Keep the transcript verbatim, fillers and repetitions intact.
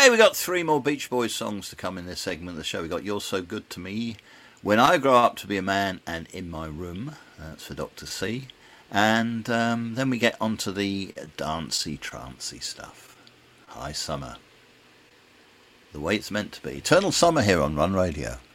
Okay, we got three more Beach Boys songs to come in this segment of the show. We got You're So Good to Me, When I Grow Up to Be a Man, and In My Room. That's for Doctor C. And um, then we get onto the dancey, trancey stuff. High Summer. The way it's meant to be. Eternal Summer here on Run Radio.